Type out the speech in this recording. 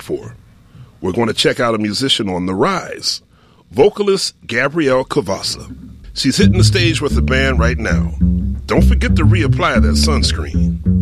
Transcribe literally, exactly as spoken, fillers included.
for. We're going to check out a musician on the rise, vocalist Gabrielle Cavassa. She's hitting the stage with the band right now. Don't forget to reapply that sunscreen.